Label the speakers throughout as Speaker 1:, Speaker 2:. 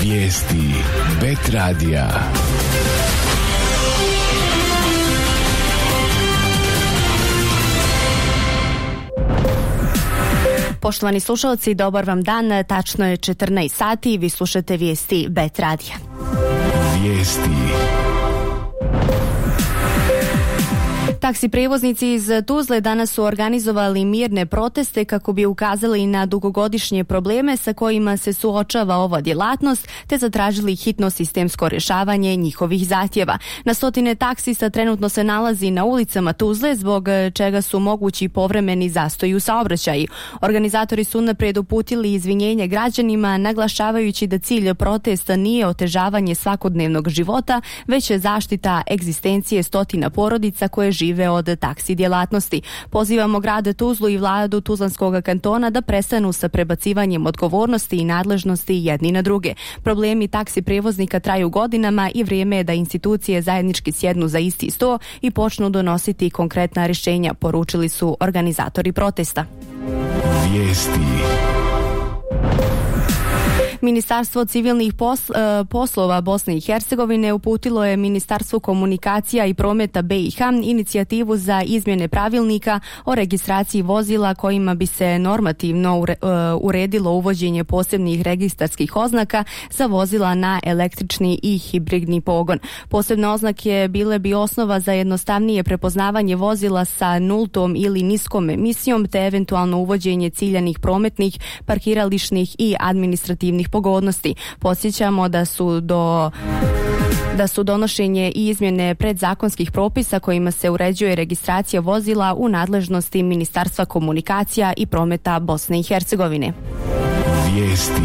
Speaker 1: Vijesti Bet radija.
Speaker 2: Poštovani slušalci, dobar vam dan, tačno je 14 sati i vi slušate vijesti Bet radija.
Speaker 1: Vijesti.
Speaker 2: Taksi prijevoznici iz Tuzle danas su organizovali mirne proteste kako bi ukazali na dugogodišnje probleme sa kojima se suočava ova djelatnost, te zatražili hitno sistemsko rješavanje njihovih zahtjeva. Na stotine taksista trenutno se nalazi na ulicama Tuzle, zbog čega su mogući povremeni zastoji u saobraćaju. Organizatori su unaprijed uputili izvinjenje građanima, naglašavajući da cilj protesta nije otežavanje svakodnevnog života, već je zaštita egzistencije stotina porodica koje žive od taksi djelatnosti. Pozivamo grad Tuzlu i vladu Tuzlanskog kantona da prestanu sa prebacivanjem odgovornosti i nadležnosti jedni na druge. Problemi taksi prijevoznika traju godinama i vrijeme je da institucije zajednički sjednu za isti sto i počnu donositi konkretna rješenja, poručili su organizatori protesta.
Speaker 1: Vijesti.
Speaker 2: Ministarstvo civilnih poslova Bosne i Hercegovine uputilo je Ministarstvu komunikacija i prometa BiH inicijativu za izmjene pravilnika o registraciji vozila kojima bi se normativno uredilo uvođenje posebnih registarskih oznaka za vozila na električni i hibridni pogon. Posebne oznake bile bi osnova za jednostavnije prepoznavanje vozila sa nultom ili niskom emisijom, te eventualno uvođenje ciljanih prometnih, parkirališnih i administrativnih pogodnosti. Podsjećamo da su donošenje i izmjene predzakonskih propisa kojima se uređuje registracija vozila u nadležnosti Ministarstva komunikacija i prometa Bosne i Hercegovine.
Speaker 1: Vijesti.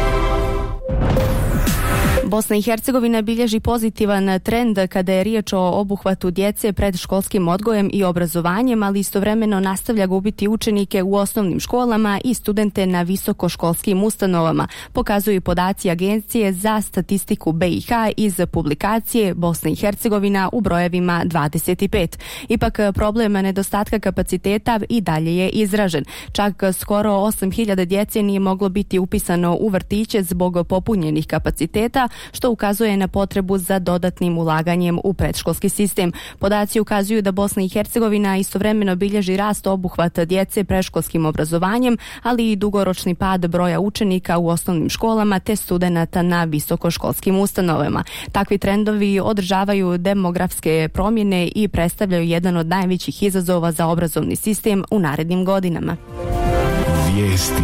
Speaker 2: Bosna i Hercegovina bilježi pozitivan trend kada je riječ o obuhvatu djece predškolskim odgojem i obrazovanjem, ali istovremeno nastavlja gubiti učenike u osnovnim školama i studente na visokoškolskim ustanovama, pokazuju podaci Agencije za statistiku BiH iz publikacije Bosna i Hercegovina u brojevima 25. Ipak problem nedostatka kapaciteta i dalje je izražen. Čak skoro 8.000 djece nije moglo biti upisano u vrtiće zbog popunjenih kapaciteta, što ukazuje na potrebu za dodatnim ulaganjem u predškolski sistem. Podaci ukazuju da Bosna i Hercegovina istovremeno bilježi rast obuhvata djece predškolskim obrazovanjem, ali i dugoročni pad broja učenika u osnovnim školama te studenata na visokoškolskim ustanovama. Takvi trendovi održavaju demografske promjene i predstavljaju jedan od najvećih izazova za obrazovni sistem u narednim godinama.
Speaker 1: Vijesti.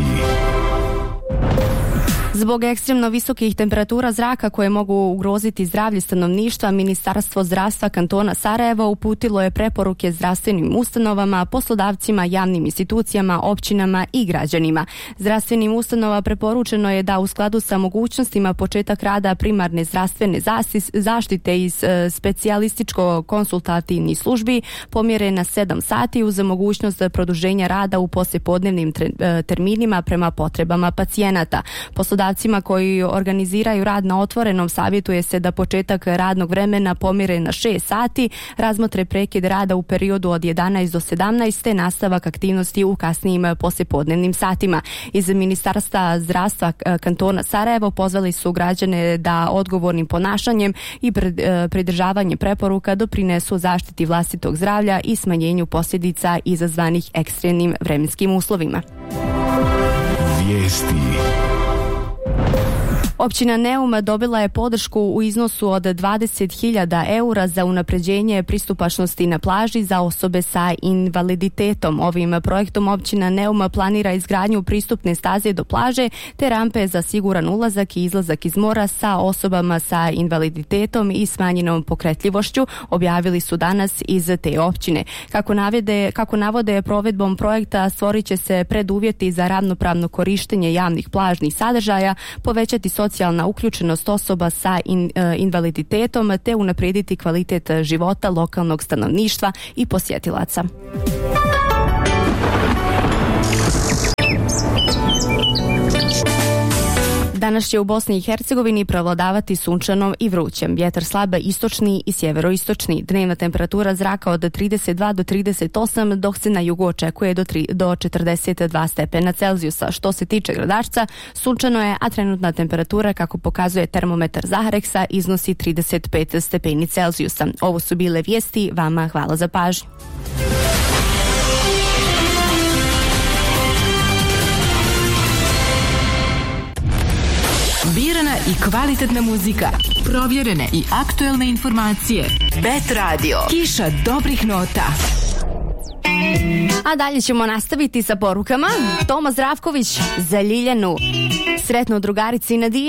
Speaker 2: Zbog ekstremno visokih temperatura zraka koje mogu ugroziti zdravlje stanovništva, Ministarstvo zdravstva kantona Sarajevo uputilo je preporuke zdravstvenim ustanovama, poslodavcima, javnim institucijama, općinama i građanima. Zdravstvenim ustanovama preporučeno je da u skladu sa mogućnostima početak rada primarne zdravstvene zaštite iz specijalističko-konsultativnih službi pomjere na 7 sati uz mogućnost produženja rada u poslijepodnevnim terminima prema potrebama pacijenata. Poslodavcima koji organiziraju rad na otvorenom savjetuje se da početak radnog vremena pomjere na 6 sati, razmotre prekid rada u periodu od 11 do 17 te nastavak aktivnosti u kasnijim poslijepodnevnim satima. Iz Ministarstva zdravstva kantona Sarajevo pozvali su građane da odgovornim ponašanjem i pridržavanjem preporuka doprinesu zaštiti vlastitog zdravlja i smanjenju posljedica izazvanih ekstremnim vremenskim uslovima.
Speaker 1: Vijesti.
Speaker 2: Općina Neum dobila je podršku u iznosu od 20.000 eura za unapređenje pristupačnosti na plaži za osobe sa invaliditetom. Ovim projektom općina Neum planira izgradnju pristupne staze do plaže te rampe za siguran ulazak i izlazak iz mora sa osobama sa invaliditetom i smanjenom pokretljivošću, objavili su danas iz te općine. Kako navode, provedbom projekta stvorit će se preduvjeti za ravnopravno korištenje javnih plažnih sadržaja, povećati socijalna uključenost osoba sa invaliditetom te unaprijediti kvalitet života lokalnog stanovništva i posjetilaca. Danas će u Bosni i Hercegovini prevladavati sunčano i vruće. Vjetar slab istočni i sjeveroistočni. Dnevna temperatura zraka od 32 do 38, dok se na jugu očekuje do 42 stepena Celzijusa. Što se tiče Gradačca, sunčano je, a trenutna temperatura, kako pokazuje termometar Zahareksa, iznosi 35 stepeni Celzijusa. Ovo su bile vijesti, vama hvala za pažnju.
Speaker 3: Birana i kvalitetna muzika, provjerene i aktuelne informacije. Bet Radio, kiša dobrih nota.
Speaker 2: A dalje ćemo nastaviti sa porukama. Toma Zdravković za Ljiljanu. Sretno drugarici Nadije.